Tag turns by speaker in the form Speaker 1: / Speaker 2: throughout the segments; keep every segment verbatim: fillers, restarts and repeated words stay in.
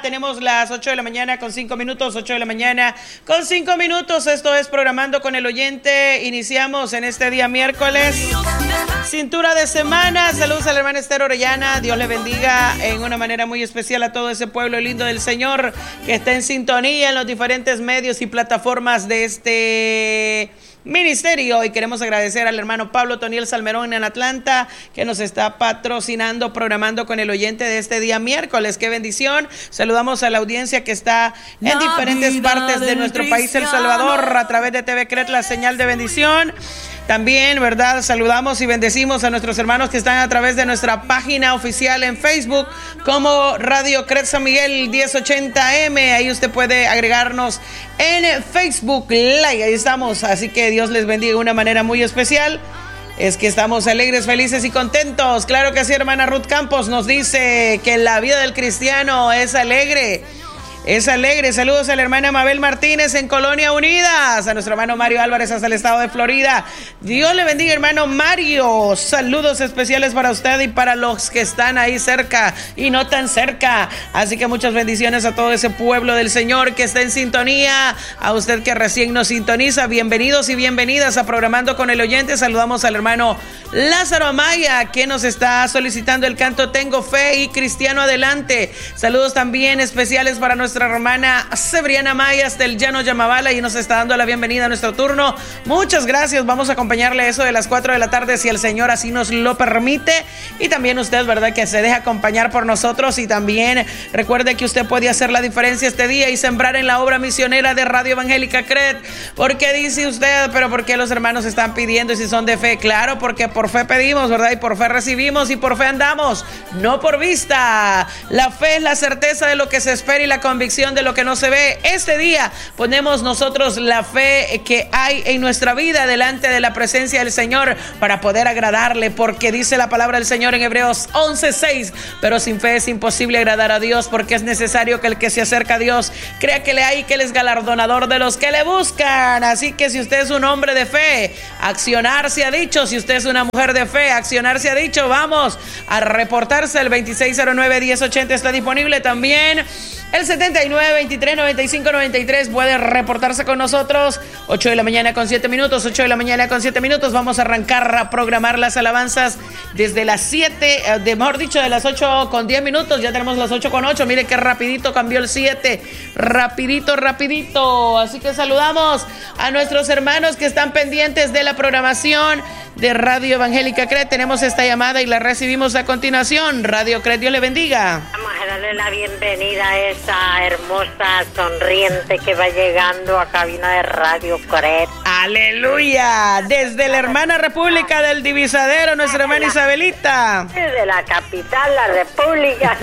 Speaker 1: tenemos las ocho de la mañana con cinco minutos, ocho de la mañana con cinco minutos. Esto es Programando con el Oyente. Iniciamos en este día miércoles. Cintura de semana. Saludos a la hermana Esther Orellana. Dios le bendiga en una manera muy especial a todo ese pueblo lindo del Señor que está en sintonía en los diferentes medios y plataformas de este ministerio. Y queremos agradecer al hermano Pablo Toniel Salmerón en Atlanta, que nos está patrocinando Programando con el Oyente de este día miércoles. ¡Qué bendición! Saludamos a la audiencia que está en diferentes partes de nuestro país, El Salvador, a través de T V Cret, la señal de bendición. También, ¿verdad? Saludamos y bendecimos a nuestros hermanos que están a través de nuestra página oficial en Facebook como Radio Cret San Miguel diez ochenta M. Ahí usted puede agregarnos en Facebook Live. Ahí estamos. Así que Dios les bendiga de una manera muy especial. Es que estamos alegres, felices y contentos. Claro que sí, hermana Ruth Campos nos dice que la vida del cristiano es alegre. Es alegre. Saludos a la hermana Mabel Martínez en Colonia Unidas, a nuestro hermano Mario Álvarez hasta el estado de Florida. Dios le bendiga, hermano Mario. Saludos especiales para usted y para los que están ahí cerca y no tan cerca. Así que muchas bendiciones a todo ese pueblo del Señor que está en sintonía. A usted que recién nos sintoniza, bienvenidos y bienvenidas a Programando con el Oyente. Saludamos al hermano Lázaro Amaya, que nos está solicitando el canto Tengo Fe y Cristiano Adelante. Saludos también especiales para nuestra Nuestra hermana Sebriana Mayas del Llano Yamabala y nos está dando la bienvenida a nuestro turno. Muchas gracias. Vamos a acompañarle eso de las cuatro de la tarde si el Señor así nos lo permite. Y también usted, ¿verdad? Que se deja acompañar por nosotros. Y también recuerde que usted puede hacer la diferencia este día y sembrar en la obra misionera de Radio Evangélica Cret. ¿Por qué dice usted? Pero ¿por qué los hermanos están pidiendo y si son de fe? Claro, porque por fe pedimos, ¿verdad? Y por fe recibimos y por fe andamos. No por vista. La fe es la certeza de lo que se espera y la convicción de lo que no se ve. Este día ponemos nosotros la fe que hay en nuestra vida delante de la presencia del Señor para poder agradarle, porque dice la palabra del Señor en Hebreos once seis, pero sin fe es imposible agradar a Dios, porque es necesario que el que se acerca a Dios crea que le hay, que Él es galardonador de los que le buscan. Así que si usted es un hombre de fe, accionar se ha dicho. Si usted es una mujer de fe, accionar se ha dicho. Vamos a reportarse. El veintiséis cero nueve diez ochenta está disponible también. El setenta y nueve veintitrés noventa y cinco noventa y tres puede reportarse con nosotros. ocho de la mañana con siete minutos, ocho de la mañana con siete minutos. Vamos a arrancar a programar las alabanzas desde las siete, de mejor dicho, de las ocho con diez minutos. Ya tenemos las ocho con ocho. Mire qué rapidito cambió el siete. Rapidito, rapidito. Así que saludamos a nuestros hermanos que están pendientes de la programación de Radio Evangélica Cret. Tenemos esta llamada y la recibimos a continuación. Radio Cret, Dios le bendiga.
Speaker 2: Vamos a darle la bienvenida a esa hermosa sonriente que va llegando a cabina de Radio Cret.
Speaker 1: ¡Aleluya! Desde la hermana República del Divisadero, nuestra hermana Isabelita.
Speaker 2: Desde la capital, la República.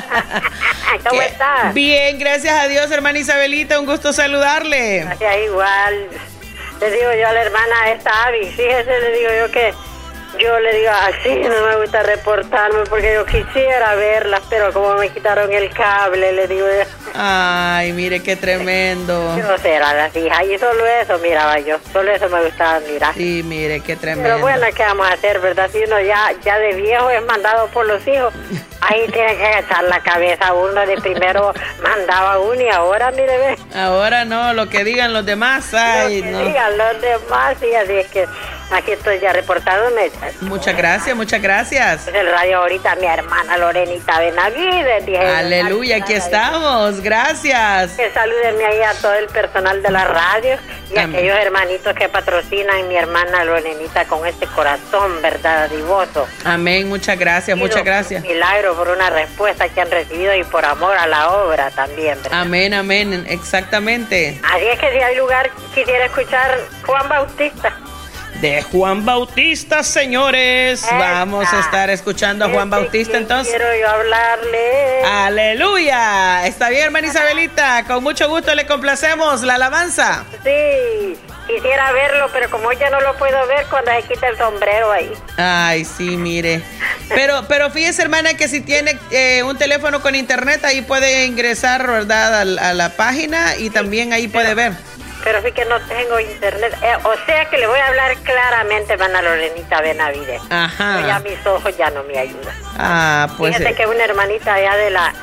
Speaker 2: ¿Cómo está?
Speaker 1: Bien, gracias a Dios, hermana Isabelita. Un gusto saludarle.
Speaker 2: Gracias, igual. Le digo yo a la hermana esta Avi, fíjese, le digo yo que yo le digo así, no me gusta reportarme porque yo quisiera verlas, pero como me quitaron el cable, le digo yo.
Speaker 1: Ay, mire qué tremendo.
Speaker 2: No será las hijas, y solo eso miraba yo, solo eso me gustaba mirar.
Speaker 1: Sí, mire qué tremendo.
Speaker 2: Pero bueno, ¿qué vamos a hacer, verdad? Si uno ya, ya de viejo es mandado por los hijos, ahí tiene que agachar la cabeza uno, de primero mandaba uno y ahora, mire, ve.
Speaker 1: Ahora no, lo que digan los demás, ay,
Speaker 2: lo que
Speaker 1: no.
Speaker 2: digan los demás, y así es que aquí estoy ya reportándome.
Speaker 1: Muchas gracias, muchas gracias.
Speaker 2: Es el radio ahorita, mi hermana Lorenita Benavides. Dije,
Speaker 1: aleluya, aquí estamos, gracias.
Speaker 2: Que salúdenme ahí a todo el personal de la radio y a aquellos hermanitos que patrocinan mi hermana Lorenita con este corazón, ¿verdad? Divoso.
Speaker 1: Amén, muchas gracias, muchas gracias.
Speaker 2: Un milagro por una respuesta que han recibido y por amor a la obra también, ¿verdad?
Speaker 1: Amén, amén, exactamente.
Speaker 2: Así es que si hay lugar, quisiera escuchar Juan Bautista.
Speaker 1: De Juan Bautista, señores. Esta. Vamos a estar escuchando a Juan este Bautista entonces.
Speaker 2: Quiero yo hablarle.
Speaker 1: Aleluya. Está bien, hermana Isabelita. Con mucho gusto le complacemos la alabanza.
Speaker 2: Sí, quisiera verlo, pero como ya no lo puedo ver cuando se quita el sombrero ahí.
Speaker 1: Ay, sí, mire. Pero, pero fíjese, hermana, que si tiene eh, un teléfono con internet, ahí puede ingresar, ¿verdad? A, a la página y también ahí puede ver.
Speaker 2: Pero sí que no tengo internet. Eh, o sea que le voy a hablar claramente, hermana Lorenita Benavides.
Speaker 1: Ajá.
Speaker 2: Pero ya mis ojos ya no me ayudan.
Speaker 1: Ah, pues.
Speaker 2: Fíjate
Speaker 1: eh.
Speaker 2: que una hermanita allá de la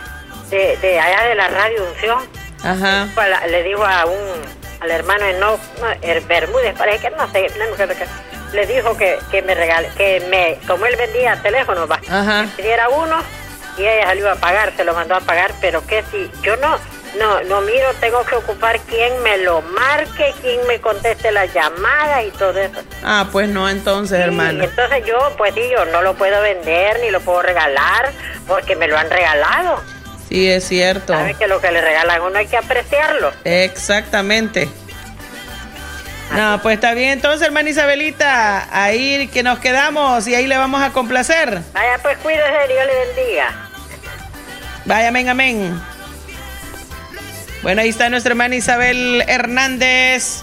Speaker 2: de, de allá de la radio Unción.
Speaker 1: Ajá.
Speaker 2: Le dijo a un, al hermano de no, no Bermúdez, parece que no sé, no sé qué. Le dijo que, que me regale, que me, como él vendía teléfonos, va,
Speaker 1: Ajá.
Speaker 2: me pidiera uno y ella salió a pagar, se lo mandó a pagar, pero que si yo no, no, no miro, tengo que ocupar quien me lo marque, quien me conteste las llamadas y todo eso.
Speaker 1: Ah, pues no, entonces,
Speaker 2: sí,
Speaker 1: hermano.
Speaker 2: Entonces yo, pues sí, yo no lo puedo vender ni lo puedo regalar porque me lo han regalado.
Speaker 1: Sí, es cierto.
Speaker 2: Sabe que lo que le regalan a uno hay que apreciarlo.
Speaker 1: Exactamente. No, pues está bien. Entonces, hermana Isabelita, ahí que nos quedamos y ahí le vamos a complacer.
Speaker 2: Vaya, pues cuídese, Dios le bendiga.
Speaker 1: Vaya, amén, amén. Bueno, ahí está nuestra hermana Isabel Hernández.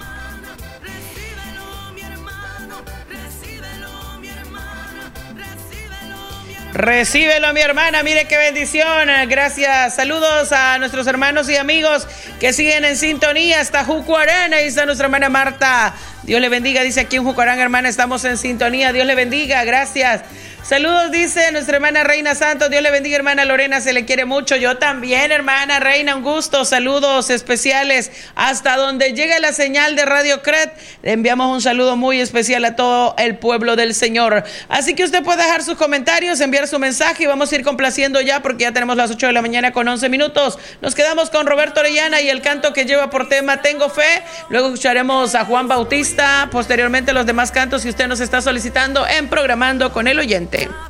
Speaker 1: Recíbelo, mi hermana, mire qué bendición, gracias, saludos a nuestros hermanos y amigos que siguen en sintonía hasta Jucuarán, ahí está nuestra hermana Marta, Dios le bendiga, dice aquí en Jucuarán, hermana, estamos en sintonía, Dios le bendiga, gracias. Saludos, dice nuestra hermana Reina Santos, Dios le bendiga, hermana Lorena, se le quiere mucho, yo también, hermana Reina, un gusto, saludos especiales hasta donde llega la señal de Radio Cret, le enviamos un saludo muy especial a todo el pueblo del Señor, así que usted puede dejar sus comentarios, enviar su mensaje y vamos a ir complaciendo ya porque ya tenemos las ocho de la mañana con once minutos, nos quedamos con Roberto Orellana y el canto que lleva por tema Tengo Fe, luego escucharemos a Juan Bautista, posteriormente los demás cantos que usted nos está solicitando en Programando con el Oyente.